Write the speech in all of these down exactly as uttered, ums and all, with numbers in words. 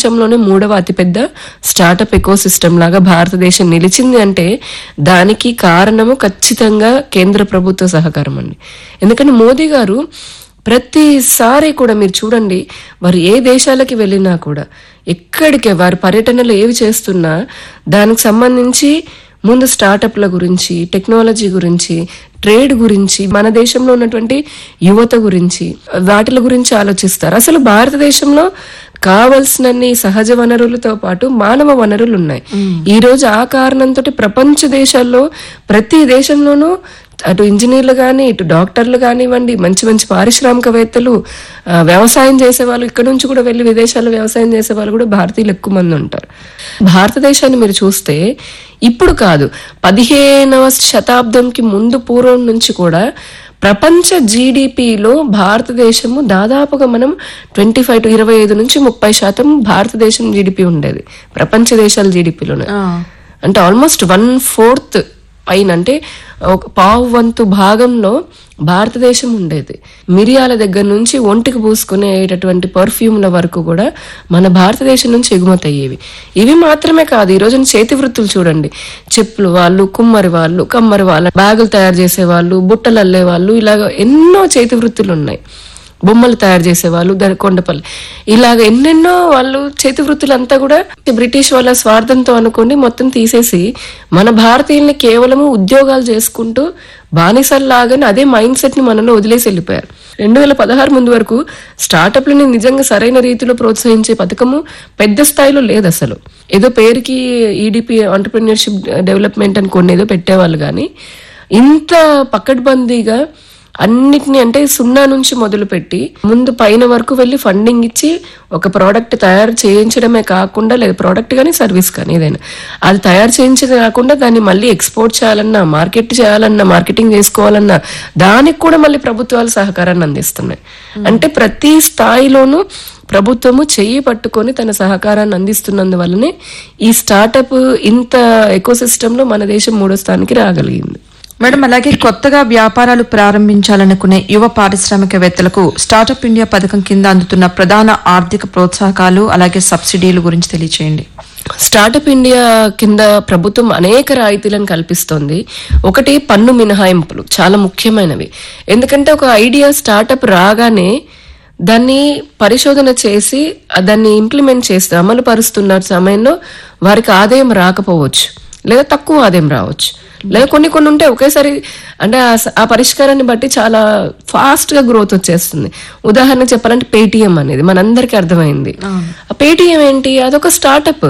ప్రపంచంలోనే మూడవ అతిపెద్ద స్టార్టప్ ఎకో సిస్టమ్ లాగా భారతదేశం నిలిచింది అంటే దానికి కారణము ఖచ్చితంగా కేంద్ర ప్రభుత్వ సహకారం అండి. ఎందుకంటే మోదీ గారు ప్రతిసారి కూడా మీరు చూడండి, వారు ఏ దేశాలకి వెళ్ళినా కూడా ఎక్కడికి వారి పర్యటనలు ఏవి చేస్తున్నా దానికి సంబంధించి ముందు స్టార్టప్ల గురించి, టెక్నాలజీ గురించి, ట్రేడ్ గురించి, మన దేశంలో ఉన్నటువంటి యువత గురించి, వాటిల గురించి ఆలోచిస్తారు. అసలు భారతదేశంలో కావలసినన్ని సహజ వనరులతో పాటు మానవ వనరులు ఉన్నాయి. ఈ రోజు ఆ కారణంతో ప్రపంచ దేశాల్లో ప్రతి దేశంలోనూ అటు ఇంజనీర్లు కానీ, ఇటు డాక్టర్లు కానివ్వండి, మంచి మంచి పారిశ్రామికవేత్తలు, వ్యవసాయం చేసే వాళ్ళు, ఇక్కడ నుంచి కూడా వెళ్లి విదేశాల్లో వ్యవసాయం చేసే వాళ్ళు కూడా భారతీయులు ఎక్కువ మంది ఉంటారు. భారతదేశాన్ని మీరు చూస్తే ఇప్పుడు కాదు, పదిహేనవ శతాబ్దంకి ముందు పూర్వం నుంచి కూడా ప్రపంచ జీడిపిలో భారతదేశము దాదాపుగా మనం ట్వంటీ ఫైవ్ టు ఇరవై ఐదు నుంచి ముప్పై శాతం భారతదేశం జీడిపి ఉండేది ప్రపంచ దేశాల జీడిపిలోనే. అంటే ఆల్మోస్ట్ వన్ ఫోర్త్ పైన, అంటే ఒక పావు వంతు భాగంలో భారతదేశం ఉండేది. మిరియాల దగ్గర నుంచి ఒంటికి పూసుకునేటటువంటి పర్ఫ్యూమ్ల వరకు కూడా మన భారతదేశం నుంచి ఎగుమతి అయ్యేవి. ఇవి మాత్రమే కాదు, ఈ రోజున చేతి వృత్తులు చూడండి, చెప్పులు వాళ్ళు, కుమ్మరి వాళ్ళు, కమ్మరి వాళ్ళు, బ్యాగులు తయారు చేసే వాళ్ళు, బుట్టలు అల్లే వాళ్ళు, ఇలాగ ఎన్నో చేతి వృత్తులు ఉన్నాయి. బొమ్మలు తయారు చేసేవాళ్ళు, కొండపల్లి, ఇలాగ ఎన్నెన్నో వాళ్ళు చేతి వృత్తులంతా కూడా బ్రిటిష్ వాళ్ళ స్వార్థంతో అనుకోండి మొత్తం తీసేసి మన భారతీయుల్ని కేవలము ఉద్యోగాలు చేసుకుంటూ బానిసల్లాగానే అదే మైండ్ సెట్ ని మనలో వదిలేసి వెళ్ళిపోయారు. రెండు వేల పదహారు ముందు వరకు స్టార్టప్లని నిజంగా సరైన రీతిలో ప్రోత్సహించే పథకము పెద్ద స్థాయిలో లేదు. అసలు ఏదో పేరుకి ఈడిపి ఎంటర్‌ప్రెన్యూర్‌షిప్ డెవలప్మెంట్ అని కొన్ని ఏదో పెట్టేవాళ్ళు, కానీ ఇంత పకడ్బందీగా అన్నిటిని, అంటే సున్నా నుంచి మొదలు పెట్టి ముందు పైన వరకు వెళ్లి ఫండింగ్ ఇచ్చి ఒక ప్రోడక్ట్ తయారు చేయించడమే కాకుండా, లేదా ప్రోడక్ట్ కానీ సర్వీస్ కానీ ఏదైనా అది తయారు చేయించడమే కాకుండా దాన్ని మళ్ళీ ఎక్స్పోర్ట్ చేయాలన్నా, మార్కెట్ చేయాలన్నా, మార్కెటింగ్ చేసుకోవాలన్నా దానికి కూడా మళ్ళీ ప్రభుత్వాలు సహకారాన్ని అందిస్తున్నాయి. అంటే ప్రతి స్థాయిలోనూ ప్రభుత్వము చెయ్యి పట్టుకొని తన సహకారాన్ని అందిస్తున్నందువల్లనే ఈ స్టార్టప్ ఇంత ఎకో సిస్టమ్ లో మన దేశం మూడో స్థానానికి రాగలిగింది. మేడం, అలాగే కొత్తగా వ్యాపారాలు ప్రారంభించాలనుకునే యువ పారిశ్రామికవేత్తలకు స్టార్టప్ ఇండియా పథకం కింద అందుతున్న ప్రధాన ఆర్థిక ప్రోత్సాహకాలు అలాగే సబ్సిడీల గురించి తెలియచేయండి. స్టార్టప్ ఇండియా కింద ప్రభుత్వం అనేక రాయితీలను కల్పిస్తోంది. ఒకటి పన్ను మినహాయింపులు చాలా ముఖ్యమైనవి. ఎందుకంటే ఒక ఐడియా స్టార్టప్ రాగానే దాన్ని పరిశోధన చేసి దాన్ని ఇంప్లిమెంట్ చేస్తే అమలు పరుస్తున్న సమయంలో వారికి ఆదాయం రాకపోవచ్చు, లేదా తక్కువ ఆదాయం రావచ్చు, లేదా కొన్ని కొన్ని ఉంటే ఒకేసారి, అంటే ఆ పరిష్కారాన్ని బట్టి చాలా ఫాస్ట్ గా గ్రోత్ వచ్చేస్తుంది. ఉదాహరణ చెప్పాలంటే పేటిఎం అనేది మనందరికీ అర్థమైంది. ఆ పేటిఎం ఏంటి? అదొక స్టార్టప్.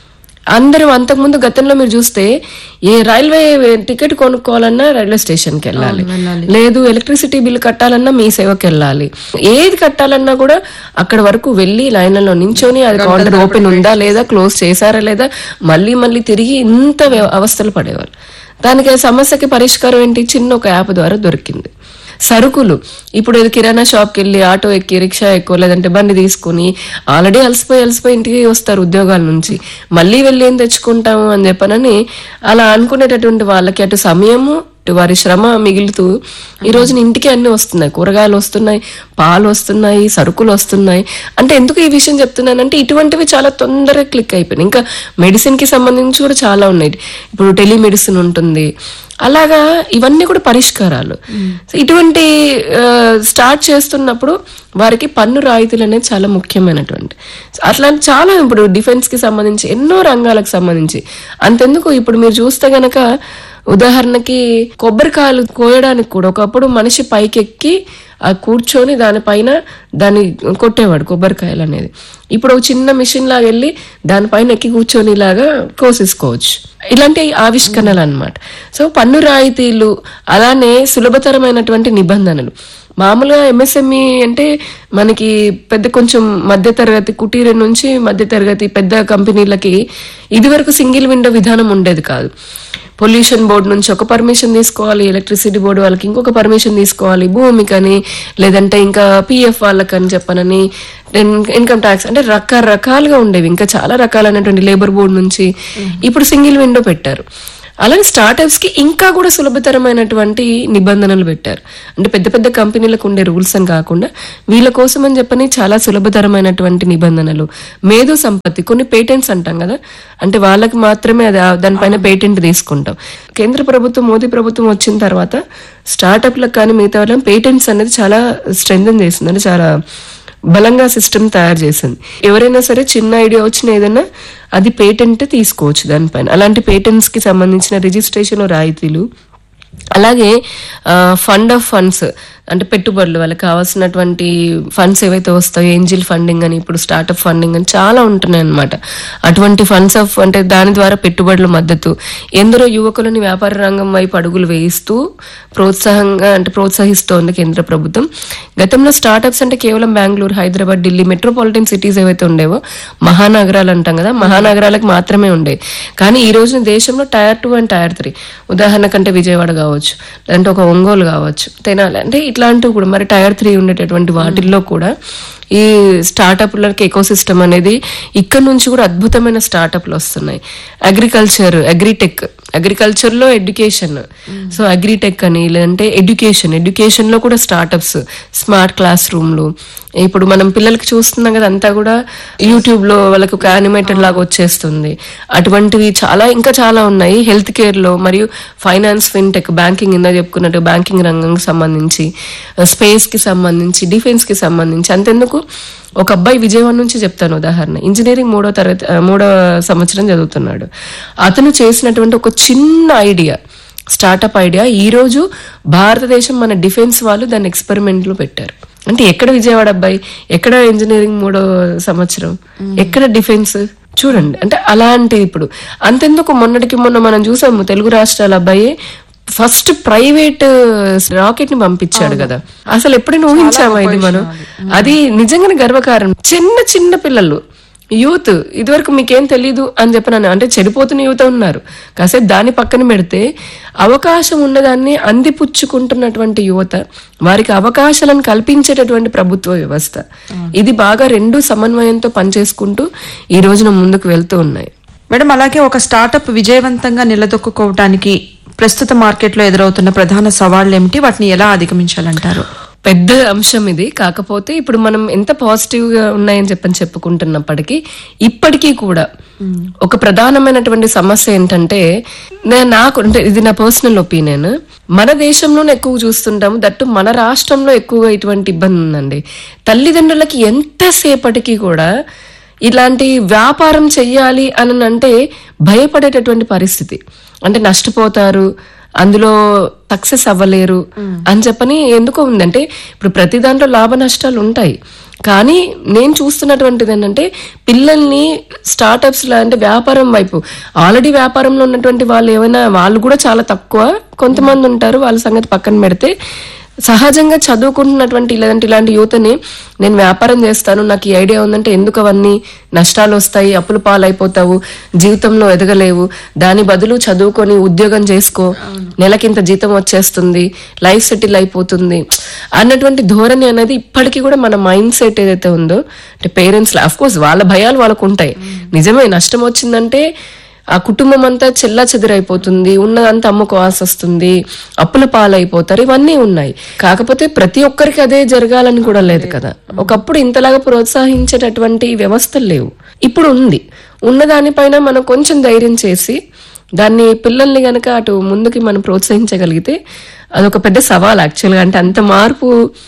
అందరూ అంతకుముందు గతంలో మీరు చూస్తే ఏ రైల్వే టికెట్ కొనుక్కోవాలన్నా రైల్వే స్టేషన్ కి వెళ్ళాలి, లేదు ఎలక్ట్రిసిటీ బిల్ కట్టాలన్నా మీ సేవకి వెళ్ళాలి, ఏది కట్టాలన్నా కూడా అక్కడ వరకు వెళ్లి లైన్లలో నించొని అది కౌంటర్ ఓపెన్ ఉందా లేదా, క్లోజ్ చేశారా లేదా, మళ్ళీ మళ్ళీ తిరిగి ఇంత అవస్థలు పడేవాళ్ళు. దానికి సమస్యకి పరిష్కారం ఏంటి? చిన్న ఒక యాప్ ద్వారా దొరికింది. సరుకులు ఇప్పుడు ఏదో కిరాణా షాప్కి వెళ్ళి ఆటో ఎక్కి, రిక్షా ఎక్కువ, లేదంటే బండి తీసుకుని ఆల్రెడీ అలసిపోయి అలసిపోయి ఇంటికి వస్తారు ఉద్యోగాల నుంచి, మళ్ళీ వెళ్ళి ఏం తెచ్చుకుంటాము అని చెప్పనని అలా అనుకునేటటువంటి వాళ్ళకి అటు సమయము వారి శ్రమ మిగులుతూ ఈ రోజున ఇంటికి అన్ని వస్తున్నాయి, కూరగాయలు వస్తున్నాయి, పాలు వస్తున్నాయి, సరుకులు వస్తున్నాయి. అంటే ఎందుకు ఈ విషయం చెప్తున్నానంటే ఇటువంటివి చాలా తొందరగా క్లిక్ అయిపోయినాయి. ఇంకా మెడిసిన్ కి సంబంధించి కూడా చాలా ఉన్నాయి. ఇప్పుడు టెలిమెడిసిన్ ఉంటుంది. అలాగా ఇవన్నీ కూడా పరిష్కారాలు. ఇటువంటి స్టార్ట్ చేస్తున్నప్పుడు వారికి పన్ను రాయితీలు అనేది చాలా ముఖ్యమైనటువంటి, అట్లాంటి చాలా ఇప్పుడు డిఫెన్స్ కి సంబంధించి ఎన్నో రంగాలకు సంబంధించి అంతెందుకు ఇప్పుడు మీరు చూస్తే గనక ఉదాహరణకి కొబ్బరికాయలు కోయడానికి కూడా ఒకప్పుడు మనిషి పైకెక్కి ఆ కూర్చొని దానిపైన దాన్ని కొట్టేవాడు కొబ్బరికాయలు అనేది. ఇప్పుడు ఒక చిన్న మిషన్ లాగా వెళ్ళి దానిపైన ఎక్కి కూర్చొని లాగా కోసేసుకోవచ్చు. ఇలాంటి ఆవిష్కరణలు అన్నమాట. సో పన్ను రాయితీలు, అలానే సులభతరమైనటువంటి నిబంధనలు. మామూలుగా ఎంఎస్ఎంఈ అంటే మనకి పెద్ద కొంచెం మధ్య తరగతి కుటీర నుంచి మధ్య తరగతి పెద్ద కంపెనీలకి ఇది వరకు సింగిల్ విండో విధానం ఉండేది కాదు. పొల్యూషన్ బోర్డు నుంచి ఒక పర్మిషన్ తీసుకోవాలి, ఎలక్ట్రిసిటీ బోర్డు వాళ్ళకి ఇంకొక పర్మిషన్ తీసుకోవాలి, భూమికని, లేదంటే ఇంకా పిఎఫ్ వాళ్ళకని చెప్పనని, ఇన్కమ్ ట్యాక్స్, అంటే రకరకాలుగా ఉండేవి. ఇంకా చాలా రకాలైనటువంటి లేబర్ బోర్డు నుంచి ఇప్పుడు సింగిల్ విండో పెట్టారు. అలాగే స్టార్టప్స్ కి ఇంకా కూడా సులభతరమైనటువంటి నిబంధనలు పెట్టారు. అంటే పెద్ద పెద్ద కంపెనీలకు ఉండే రూల్స్ అని కాకుండా వీళ్ళ కోసం అని చెప్పని చాలా సులభతరమైనటువంటి నిబంధనలు, మేధో సంపత్తి, కొన్ని పేటెంట్స్ అంటాం కదా, అంటే వాళ్ళకి మాత్రమే అది దానిపైన పేటెంట్ తీసుకుంటాం. కేంద్ర ప్రభుత్వం, మోదీ ప్రభుత్వం వచ్చిన తర్వాత స్టార్టప్లకు కానీ మిగతా వాళ్ళకి పేటెంట్స్ అనేది చాలా స్ట్రెంథెన్ చేసింది, అంటే చాలా బలంగా సిస్టమ్ తయారు చేసింది. ఎవరైనా సరే చిన్న ఐడియా వచ్చిన ఏదైనా అది పేటెంట్ తీసుకోవచ్చు దానిపైన. అలాంటి పేటెంట్స్ కి సంబంధించిన రిజిస్ట్రేషన్ రాయితీలు, అలాగే ఫండ్ ఆఫ్ ఫండ్స్ అంటే పెట్టుబడులు, వాళ్ళకి కావాల్సినటువంటి ఫండ్స్ ఏవైతే వస్తాయో, ఏంజిల్ ఫండింగ్ అని, ఇప్పుడు స్టార్ట్అప్ ఫండింగ్ అని చాలా ఉంటున్నాయి అనమాట. అటువంటి ఫండ్స్ ఆఫ్ అంటే దాని ద్వారా పెట్టుబడుల మద్దతు, ఎందరో యువకులని వ్యాపార రంగం వైపు అడుగులు వేయిస్తూ ప్రోత్సాహంగా అంటే ప్రోత్సహిస్తోంది కేంద్ర ప్రభుత్వం. గతంలో స్టార్టప్స్ అంటే కేవలం బెంగళూరు, హైదరాబాద్, ఢిల్లీ మెట్రోపాలిటన్ సిటీస్ ఏవైతే ఉండేవో, మహానగరాలు అంటాం కదా, మహానగరాలకు మాత్రమే ఉండేవి. కానీ ఈ రోజున దేశంలో tier two and tier three, ఉదాహరణ కంటే విజయవాడ కావచ్చు, అంటే ఒక ఒంగోలు కావచ్చు, తెనాలి, అంటే ఇట్లాంటివి కూడా మరి టైర్ త్రీ ఉండేటటువంటి వాటిల్లో కూడా ఈ స్టార్టప్లకి ఎకో సిస్టమ్ అనేది ఇక్కడ నుంచి కూడా అద్భుతమైన స్టార్టప్లు వస్తున్నాయి. అగ్రికల్చర్, అగ్రిటెక్, అగ్రికల్చర్ లో ఎడ్యుకేషన్, సో అగ్రిటెక్ అని, లేదంటే ఎడ్యుకేషన్, ఎడ్యుకేషన్ లో కూడా స్టార్టప్స్, స్మార్ట్ క్లాస్ రూమ్లు. ఇప్పుడు మనం పిల్లలకి చూస్తున్నాం కదా, అంతా కూడా యూట్యూబ్ లో వాళ్ళకి ఒక యానిమేటెడ్ లాగా వచ్చేస్తుంది. అటువంటివి చాలా ఇంకా చాలా ఉన్నాయి. హెల్త్ కేర్ లో, మరియు ఫైనాన్స్, ఫిన్టెక్, బ్యాంకింగ్, ఇందా చెప్పుకున్నట్టు బ్యాంకింగ్ రంగంకి సంబంధించి, స్పేస్ కి సంబంధించి, డిఫెన్స్ కి సంబంధించి. అంతెందుకు, ఒక అబ్బాయి విజయవాడ నుంచి చెప్తాను ఉదాహరణ, ఇంజనీరింగ్ మూడో తరగతి మూడో సంవత్సరం చదువుతున్నాడు. అతను చేసినటువంటి ఒక చిన్న ఐడియా, స్టార్టప్ ఐడియా, ఈ రోజు భారతదేశం మన డిఫెన్స్ వాళ్ళు దాన్ని ఎక్స్పెరిమెంట్ లో పెట్టారు. అంటే ఎక్కడ విజయవాడ అబ్బాయి, ఎక్కడ ఇంజనీరింగ్ మూడో సంవత్సరం, ఎక్కడ డిఫెన్స్, చూడండి. అంటే అలాంటి ఇప్పుడు అంతెందుకు, మొన్నటికి మొన్న మనం చూసాము తెలుగు రాష్ట్రాల అబ్బాయి ఫస్ట్ ప్రైవేట్ రాకెట్ ని పంపించాడు కదా. అసలు ఎప్పుడైనా ఊహించామా ఇది మనం? అది నిజంగానే గర్వకారణం. చిన్న చిన్న పిల్లలు, యూత్, ఇదివరకు మీకేం తెలీదు అని చెప్పినాను, అంటే చెడిపోతున్న యువత ఉన్నారు. కాసేపు దాన్ని పక్కన పెడితే అవకాశం ఉన్నదాన్ని అందిపుచ్చుకుంటున్నటువంటి యువత, వారికి అవకాశాలను కల్పించేటటువంటి ప్రభుత్వ వ్యవస్థ, ఇది బాగా రెండు సమన్వయంతో పనిచేసుకుంటూ ఈ రోజున ముందుకు వెళ్తూ ఉన్నాయి. మేడం, అలాగే ఒక స్టార్టప్ విజయవంతంగా నిలదొక్కుకోవడానికి ప్రస్తుత మార్కెట్లో ఎదురవుతున్న ప్రధాన సవాళ్లు ఏమిటి, వాటిని ఎలా అధిగమించాలంటారు? పెద్ద అంశం ఇది. కాకపోతే ఇప్పుడు మనం ఎంత పాజిటివ్ గా ఉన్నాయని చెప్పని చెప్పుకుంటున్నప్పటికీ ఇప్పటికీ కూడా ఒక ప్రధానమైనటువంటి సమస్య ఏంటంటే, నాకు అంటే ఇది నా పర్సనల్ ఒపీనియన్, మన దేశంలోనే ఎక్కువ చూస్తుంటాము, దట్టు మన రాష్ట్రంలో ఎక్కువగా ఇటువంటి ఇబ్బంది ఉందండి. తల్లిదండ్రులకి ఎంతసేపటికి కూడా ఇలాంటి వ్యాపారం చెయ్యాలి అని అంటే భయపడేటటువంటి పరిస్థితి. అంటే నష్టపోతారు, అందులో సక్సెస్ అవ్వలేరు అని చెప్పని ఎందుకో ఉందంటే, ఇప్పుడు ప్రతి దాంట్లో లాభ నష్టాలు ఉంటాయి. కానీ నేను చూస్తున్నటువంటిది ఏంటంటే, పిల్లల్ని స్టార్టప్స్ లా అంటే వ్యాపారం వైపు, ఆల్రెడీ వ్యాపారంలో ఉన్నటువంటి వాళ్ళు ఏమైనా, వాళ్ళు కూడా చాలా తక్కువ, కొంతమంది ఉంటారు, వాళ్ళ సంగతి పక్కన పెడితే సహజంగా చదువుకుంటున్నటువంటి లేదంటే ఇలాంటి యువతని నేను వ్యాపారం చేస్తాను, నాకు ఈ ఐడియా ఉందంటే, ఎందుకు అవన్నీ నష్టాలు వస్తాయి, అప్పుల పాలైపోతావు, జీవితంలో ఎదగలేవు, దాని బదులు చదువుకొని ఉద్యోగం చేసుకో, నెలకింత జీతం వచ్చేస్తుంది, లైఫ్ సెటిల్ అయిపోతుంది అన్నటువంటి ధోరణి అనేది ఇప్పటికీ కూడా మన మైండ్ సెట్ ఏదైతే ఉందో, అంటే పేరెంట్స్ అఫ్ కోర్స్ వాళ్ళ భయాలు వాళ్ళకు ఉంటాయి. నిజమే, నష్టం వచ్చిందంటే ఆ కుటుంబం అంతా చెల్లా చెదిరైపోతుంది, ఉన్నదంతా అమ్ముకోవాల్సి వస్తుంది, అప్పుల పాలైపోతారు, ఇవన్నీ ఉన్నాయి. కాకపోతే ప్రతి ఒక్కరికి అదే జరగాలని కూడా లేదు కదా. ఒకప్పుడు ఇంతలాగా ప్రోత్సహించేటటువంటి వ్యవస్థలు లేవు, ఇప్పుడు ఉంది. ఉన్న దానిపైన మనం కొంచెం ధైర్యం చేసి దాన్ని పిల్లల్ని గనక అటు ముందుకి మనం ప్రోత్సహించగలిగితే అదొక పెద్ద సవాల్ యాక్చువల్గా. అంటే అంత మార్పు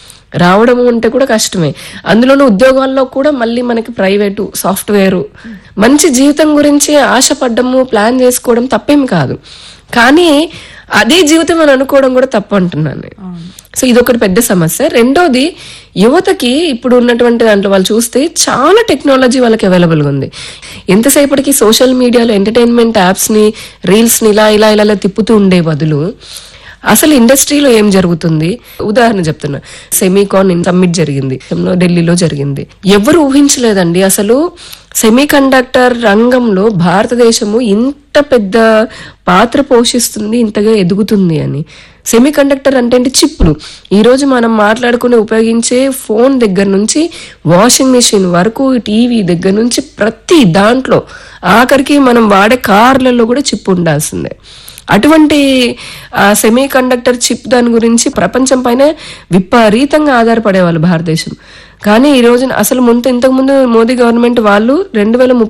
రావడము అంటే కూడా కష్టమే. అందులోనూ ఉద్యోగాల్లో కూడా మళ్ళీ మనకి ప్రైవేటు, సాఫ్ట్వేరు, మంచి జీవితం గురించి ఆశపడ్డము, ప్లాన్ చేసుకోవడం తప్పేం కాదు. కానీ అదే జీవితం అని అనుకోవడం కూడా తప్పు అంటున్నాను. సో ఇదొకటి పెద్ద సమస్య. రెండోది, యువతకి ఇప్పుడు ఉన్నటువంటి దాంట్లో వాళ్ళు చూస్తే చాలా టెక్నాలజీ వాళ్ళకి అవైలబుల్ గా ఉంది. ఎంతసేపటికి సోషల్ మీడియాలో ఎంటర్టైన్మెంట్ యాప్స్ ని, రీల్స్ ని ఇలా ఇలా ఇలా తిప్పుతూ ఉండే బదులు అసలు ఇండస్ట్రీలో ఏం జరుగుతుంది, ఉదాహరణ చెప్తున్నా, సెమీకాన్ సమ్మిట్ జరిగింది ఢిల్లీలో జరిగింది. ఎవరు ఊహించలేదండి అసలు సెమీ కండక్టర్ రంగంలో భారతదేశము ఇంత పెద్ద పాత్ర పోషిస్తుంది, ఇంతగా ఎదుగుతుంది అని. సెమీ కండక్టర్ అంటే ఏంటి? చిప్లు. ఈ రోజు మనం మాట్లాడుకుని ఉపయోగించే ఫోన్ దగ్గర నుంచి వాషింగ్ మెషిన్ వరకు, టీవీ దగ్గర నుంచి ప్రతి దాంట్లో, ఆఖరికి మనం వాడే కార్లలో కూడా చిప్ ఉండాల్సిందే. అటువంటి సెమీ కండక్టర్ చిప్ దాని గురించి ప్రపంచం పైన విపరీతంగా ఆధారపడేవాళ్ళు భారతదేశం. కానీ ఈ రోజున అసలు ముందు ఇంతకు ముందు మోదీ గవర్నమెంట్ వాళ్ళు రెండు వేల